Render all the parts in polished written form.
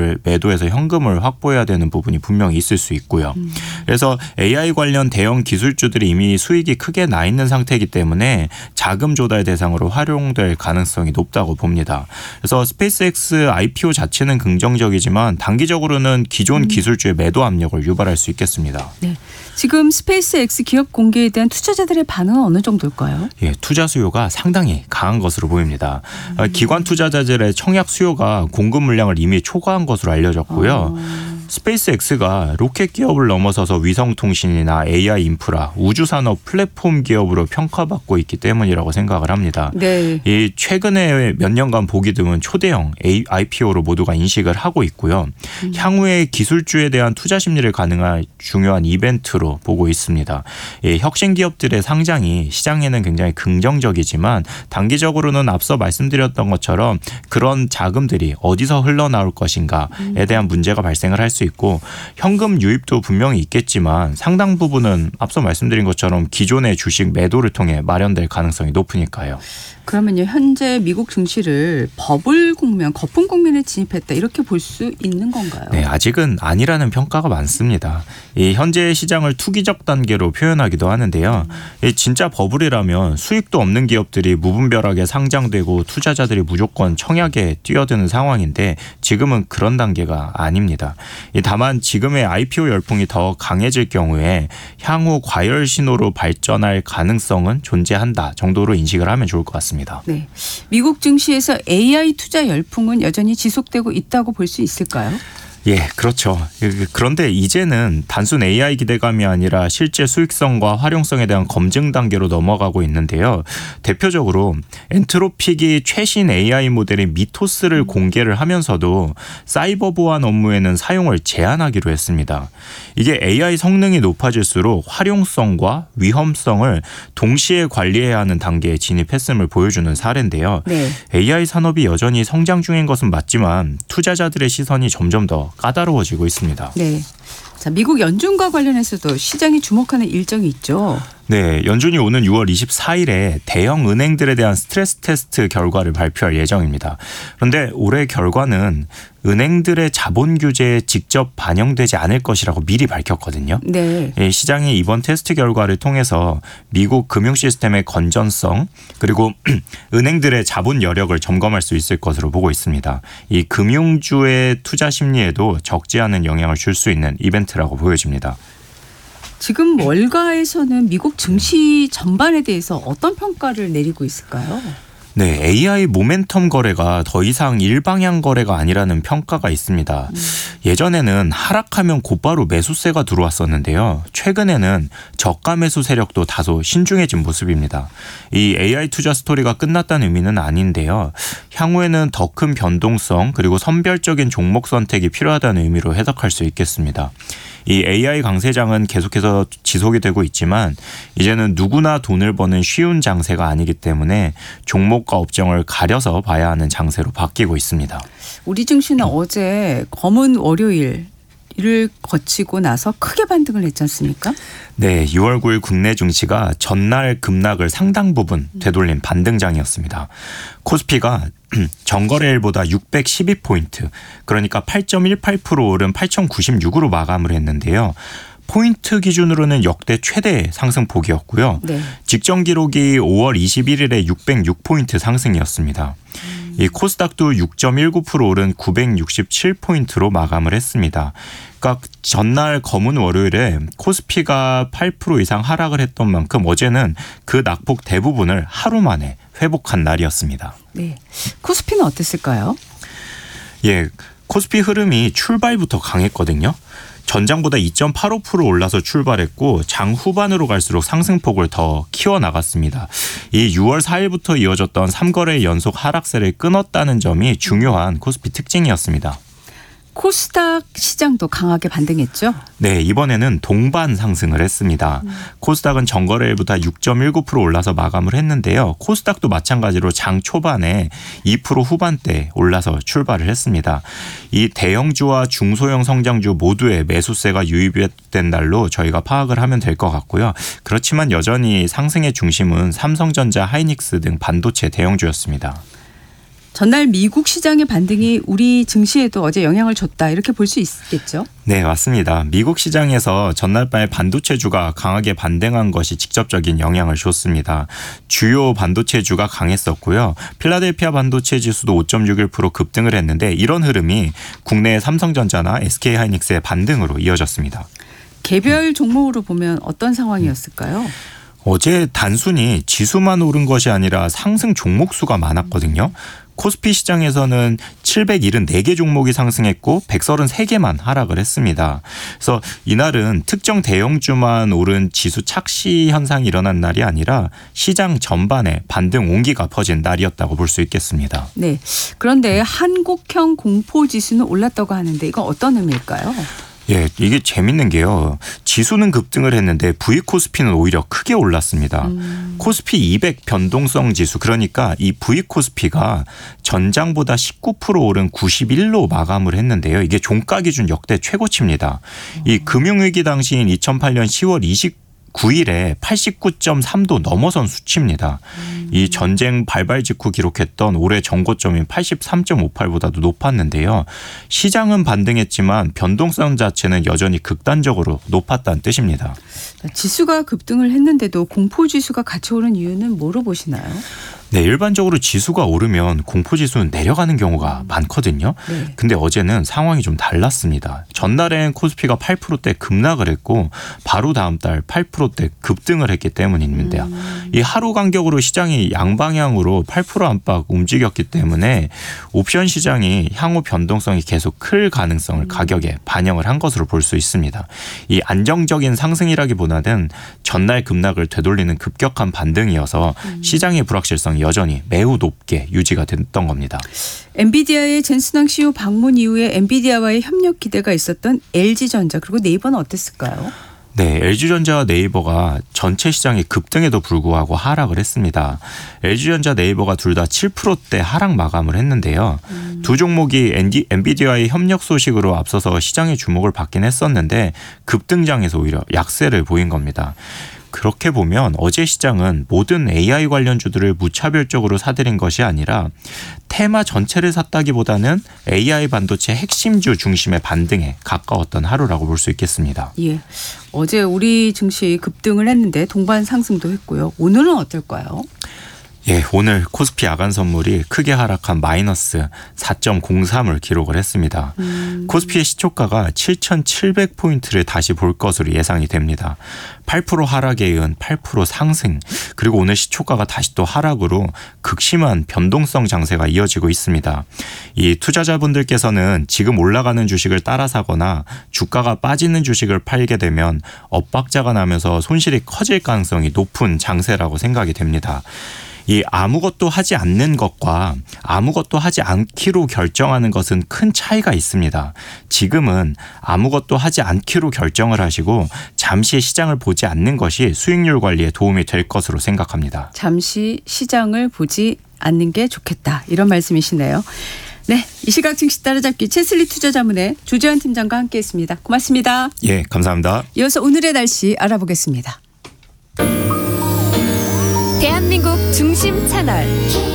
매도해서 현금을 확보해야 되는 부분이 분명히 있을 수 있고요. 그래서 AI 관련 대형 기술주들이 이미 수익이 크게 나 있는 상태이기 때문에 자금 조달 대상으로 활용될 가능성이 높다고 봅니다. 그래서 스페이스X IPO 자체는 긍정적이지만 단기적으로는 기존 기술주의 매도 압력을 유발할 수 있겠습니다. 네. 지금 스페이스X 기업 공개에 대한 투자자들의 반응은 어느 정도일까요? 예, 투자 수요가 상당히 강한 것으로 보입니다. 기관 투자자들의 청약 수요가 공급 물량을 이미 초과한 것으로 알려졌고요. 스페이스X가 로켓 기업을 넘어서서 위성통신이나 AI 인프라, 우주산업 플랫폼 기업으로 평가받고 있기 때문이라고 생각을 합니다. 네. 이 최근에 몇 년간 보기 드문 초대형 IPO로 모두가 인식을 하고 있고요. 향후에 기술주에 대한 투자 심리를 가능한 중요한 이벤트로 보고 있습니다. 혁신 기업들의 상장이 시장에는 굉장히 긍정적이지만 단기적으로는 앞서 말씀드렸던 것처럼 그런 자금들이 어디서 흘러나올 것인가에 대한 문제가 발생을 할 수 있고 현금 유입도 분명히 있겠지만 상당 부분은 앞서 말씀드린 것처럼 기존의 주식 매도를 통해 마련될 가능성이 높으니까요. 그러면요, 현재 미국 증시를 버블 국면, 거품 국면에 진입했다 이렇게 볼 수 있는 건가요? 네, 아직은 아니라는 평가가 많습니다. 이 현재 시장을 투기적 단계로 표현하기도 하는데요. 진짜 버블이라면 수익도 없는 기업들이 무분별하게 상장되고 투자자들이 무조건 청약에 뛰어드는 상황인데 지금은 그런 단계가 아닙니다. 다만 지금의 IPO 열풍이 더 강해질 경우에 향후 과열 신호로 발전할 가능성은 존재한다 정도로 인식을 하면 좋을 것 같습니다. 네, 미국 증시에서 AI 투자 열풍은 여전히 지속되고 있다고 볼 수 있을까요? 예, 그렇죠. 그런데 이제는 단순 AI 기대감이 아니라 실제 수익성과 활용성에 대한 검증 단계로 넘어가고 있는데요. 대표적으로 엔트로픽이 최신 AI 모델인 미토스를 공개를 하면서도 사이버 보안 업무에는 사용을 제한하기로 했습니다. 이게 AI 성능이 높아질수록 활용성과 위험성을 동시에 관리해야 하는 단계에 진입했음을 보여주는 사례인데요. 네. AI 산업이 여전히 성장 중인 것은 맞지만 투자자들의 시선이 점점 더 까다로워지고 있습니다. 네. 자, 미국 연준과 관련해서도 시장이 주목하는 일정이 있죠. 네, 연준이 오는 6월 24일에 대형 은행들에 대한 스트레스 테스트 결과를 발표할 예정입니다. 그런데 올해 결과는 은행들의 자본 규제에 직접 반영되지 않을 것이라고 미리 밝혔거든요. 네. 시장이 이번 테스트 결과를 통해서 미국 금융 시스템의 건전성 그리고 은행들의 자본 여력을 점검할 수 있을 것으로 보고 있습니다. 이 금융주의 투자 심리에도 적지 않은 영향을 줄 수 있는 이벤트라고 보여집니다. 지금 월가에서는 미국 증시 전반에 대해서 어떤 평가를 내리고 있을까요? 네, AI 모멘텀 거래가 더 이상 일방향 거래가 아니라는 평가가 있습니다. 예전에는 하락하면 곧바로 매수세가 들어왔었는데요. 최근에는 저가 매수 세력도 다소 신중해진 모습입니다. 이 AI 투자 스토리가 끝났다는 의미는 아닌데요. 향후에는 더 큰 변동성 그리고 선별적인 종목 선택이 필요하다는 의미로 해석할 수 있겠습니다. 이 AI 강세장은 계속해서 지속이 되고 있지만 이제는 누구나 돈을 버는 쉬운 장세가 아니기 때문에 종목과 업종을 가려서 봐야 하는 장세로 바뀌고 있습니다. 우리 증시는 어제 검은 월요일을 거치고 나서 크게 반등을 했지 않습니까? 네, 6월 9일 국내 증시가 전날 급락을 상당 부분 되돌린 반등장이었습니다. 코스피가 전거래일보다 612포인트, 그러니까 8.18% 오른 8,096으로 마감을 했는데요. 포인트 기준으로는 역대 최대 상승폭이었고요. 네. 직전 기록이 5월 21일에 606포인트 상승이었습니다. 이 코스닥도 6.19% 오른 967포인트로 마감을 했습니다. 그러니까 전날 검은 월요일에 코스피가 8% 이상 하락을 했던 만큼 어제는 그 낙폭 대부분을 하루 만에 회복한 날이었습니다. 네, 코스피는 어땠을까요? 예, 코스피 흐름이 출발부터 강했거든요. 전장보다 2.85% 올라서 출발했고 장 후반으로 갈수록 상승폭을 더 키워나갔습니다. 이 6월 4일부터 이어졌던 3거래 연속 하락세를 끊었다는 점이 중요한 코스피 특징이었습니다. 코스닥 시장도 강하게 반등했죠? 네, 이번에는 동반 상승을 했습니다. 코스닥은 전거래일보다 6.19% 올라서 마감을 했는데요. 코스닥도 마찬가지로 장 초반에 2% 후반대 올라서 출발을 했습니다. 이 대형주와 중소형 성장주 모두의 매수세가 유입된 날로 저희가 파악을 하면 될 것 같고요. 그렇지만 여전히 상승의 중심은 삼성전자, 하이닉스 등 반도체 대형주였습니다. 전날 미국 시장의 반등이 우리 증시에도 어제 영향을 줬다 이렇게 볼 수 있겠죠? 네, 맞습니다. 미국 시장에서 전날 밤에 반도체주가 강하게 반등한 것이 직접적인 영향을 줬습니다. 주요 반도체주가 강했었고요. 필라델피아 반도체 지수도 5.61% 급등을 했는데 이런 흐름이 국내 삼성전자나 SK하이닉스의 반등으로 이어졌습니다. 개별 종목으로 보면 어떤 상황이었을까요? 어제 단순히 지수만 오른 것이 아니라 상승 종목 수가 많았거든요. 코스피 시장에서는 774개 종목이 상승했고 133개만 하락을 했습니다. 그래서 이날은 특정 대형주만 오른 지수 착시 현상이 일어난 날이 아니라 시장 전반에 반등 온기가 퍼진 날이었다고 볼 수 있겠습니다. 네. 그런데 한국형 공포지수는 올랐다고 하는데 이건 어떤 의미일까요? 예, 이게 재밌는 게요. 지수는 급등을 했는데 V코스피는 오히려 크게 올랐습니다. 코스피 200 변동성 지수, 그러니까 이 V코스피가 전장보다 19% 오른 91로 마감을 했는데요. 이게 종가 기준 역대 최고치입니다. 이 금융위기 당시인 2008년 10월 29일에 89.3도 넘어선 수치입니다. 이 전쟁 발발 직후 기록했던 올해 전고점인 83.58보다도 높았는데요. 시장은 반등했지만 변동성 자체는 여전히 극단적으로 높았다는 뜻입니다. 지수가 급등을 했는데도 공포지수가 같이 오른 이유는 뭐로 보시나요? 네, 일반적으로 지수가 오르면 공포지수는 내려가는 경우가 많거든요. 네. 근데 어제는 상황이 좀 달랐습니다. 전날엔 코스피가 8%대 급락을 했고 바로 다음 달 8%대 급등을 했기 때문입니다. 이 하루 간격으로 시장이 양방향으로 8% 안팎 움직였기 때문에 옵션 시장이 향후 변동성이 계속 클 가능성을 가격에 반영을 한 것으로 볼 수 있습니다. 이 안정적인 상승이라기보다는 전날 급락을 되돌리는 급격한 반등이어서 시장의 불확실성이 여전히 매우 높게 유지가 됐던 겁니다. 엔비디아의 젠슨왕 CEO 방문 이후에 엔비디아와의 협력 기대가 있었던 LG전자 그리고 네이버는 어땠을까요? 네, LG전자와 네이버가 전체 시장이 급등에도 불구하고 하락을 했습니다. LG전자, 네이버가 둘 다 7%대 하락 마감을 했는데요. 두 종목이 엔비디아의 협력 소식으로 앞서서 시장의 주목을 받긴 했었는데 급등장에서 오히려 약세를 보인 겁니다. 그렇게 보면 어제 시장은 모든 AI 관련주들을 무차별적으로 사들인 것이 아니라 테마 전체를 샀다기보다는 AI 반도체 핵심주 중심의 반등에 가까웠던 하루라고 볼 수 있겠습니다. 예, 어제 우리 증시 급등을 했는데 동반 상승도 했고요. 오늘은 어떨까요? 예, 오늘 코스피 야간 선물이 크게 하락한 마이너스 4.03을 기록을 했습니다. 코스피의 시초가가 7,700포인트를 다시 볼 것으로 예상이 됩니다. 8% 하락에 이은 8% 상승, 그리고 오늘 시초가가 다시 또 하락으로 극심한 변동성 장세가 이어지고 있습니다. 이 투자자분들께서는 지금 올라가는 주식을 따라 사거나 주가가 빠지는 주식을 팔게 되면 엇박자가 나면서 손실이 커질 가능성이 높은 장세라고 생각이 됩니다. 이 아무것도 하지 않는 것과 아무것도 하지 않기로 결정하는 것은 큰 차이가 있습니다. 지금은 아무것도 하지 않기로 결정을 하시고 잠시 시장을 보지 않는 것이 수익률 관리에 도움이 될 것으로 생각합니다. 잠시 시장을 보지 않는 게 좋겠다. 이런 말씀이시네요. 네, 이 시각 증시 따라잡기 채슬리 투자자문의 조재환 팀장과 함께했습니다. 고맙습니다. 예, 감사합니다. 이어서 오늘의 날씨 알아보겠습니다. 대한민국 중심 채널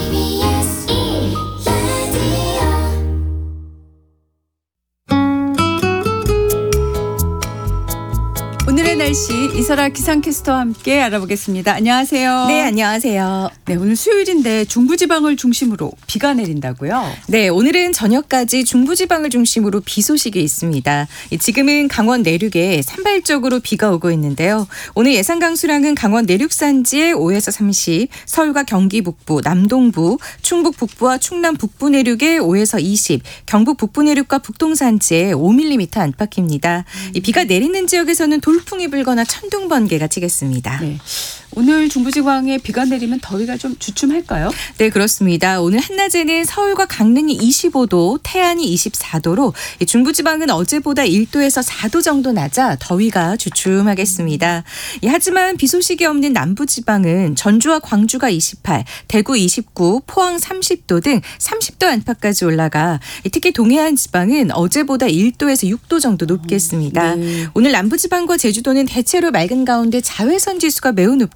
오늘의 날씨 이설아 기상캐스터와 함께 알아보겠습니다. 안녕하세요. 네, 안녕하세요. 네, 오늘 수요일인데 중부지방을 중심으로 비가 내린다고요? 네, 오늘은 저녁까지 중부지방을 중심으로 비 소식이 있습니다. 지금은 강원 내륙에 산발적으로 비가 오고 있는데요. 오늘 예상 강수량은 강원 내륙 산지에 5에서 30, 서울과 경기 북부, 남동부, 충북 북부와 충남 북부 내륙에 5에서 20, 경북 북부 내륙과 북동 산지에 5mm 안팎입니다. 이 비가 내리는 지역에서는 돌풍이 불거나 천둥 번개가 치겠습니다. 네. 오늘 중부지방에 비가 내리면 더위가 좀 주춤할까요? 네, 그렇습니다. 오늘 한낮에는 서울과 강릉이 25도, 태안이 24도로 중부지방은 어제보다 1도에서 4도 정도 낮아 더위가 주춤하겠습니다. 하지만 비 소식이 없는 남부지방은 전주와 광주가 28, 대구 29, 포항 30도 등 30도 안팎까지 올라가 특히 동해안 지방은 어제보다 1도에서 6도 정도 높겠습니다. 네. 오늘 남부지방과 제주도는 대체로 맑은 가운데 자외선 지수가 매우 높게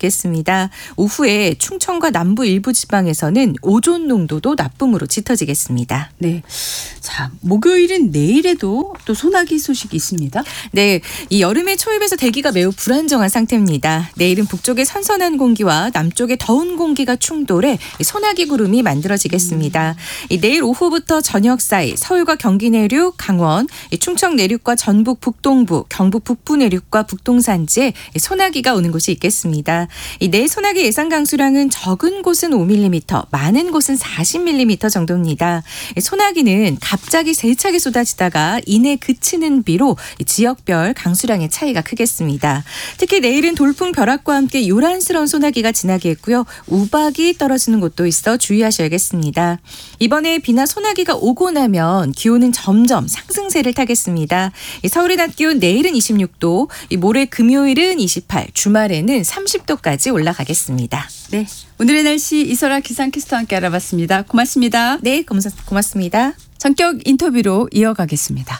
없겠습니다. 오후에 충청과 남부 일부 지방에서는 오존 농도도 나쁨으로 짙어지겠습니다. 네. 자, 목요일인 내일에도 또 소나기 소식이 있습니다. 네, 이 여름의 초입에서 대기가 매우 불안정한 상태입니다. 내일은 북쪽의 선선한 공기와 남쪽의 더운 공기가 충돌해 소나기 구름이 만들어지겠습니다. 이 내일 오후부터 저녁 사이 서울과 경기 내륙, 강원, 충청 내륙과 전북 북동부, 경북 북부 내륙과 북동산지에 소나기가 오는 곳이 있겠습니다. 이 내일 소나기 예상 강수량은 적은 곳은 5mm, 많은 곳은 40mm 정도입니다. 소나기는 갑자기 세차게 쏟아지다가 이내 그치는 비로 지역별 강수량의 차이가 크겠습니다. 특히 내일은 돌풍 벼락과 함께 요란스러운 소나기가 지나겠고요. 우박이 떨어지는 곳도 있어 주의하셔야겠습니다. 이번에 비나 소나기가 오고 나면 기온은 점점 상승세를 타겠습니다. 서울의 낮 기온 내일은 26도, 모레 금요일은 28, 주말에는 30도까지 올라가겠습니다. 네. 오늘의 날씨 이설아 기상캐스터와 함께 알아봤습니다. 고맙습니다. 네, 고맙습니다. 전격 인터뷰로 이어가겠습니다.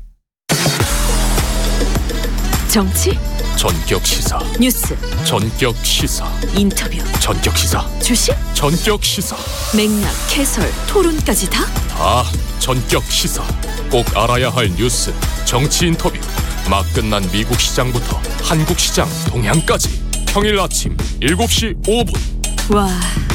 정치, 전격 시사, 뉴스, 전격 시사, 인터뷰, 전격 시사, 주식, 전격 시사, 맥락, 해설, 토론까지 다 다 전격 시사. 꼭 알아야 할 뉴스, 정치 인터뷰, 막 끝난 미국 시장부터 한국 시장 동향까지 평일 아침 7시 5분. 와.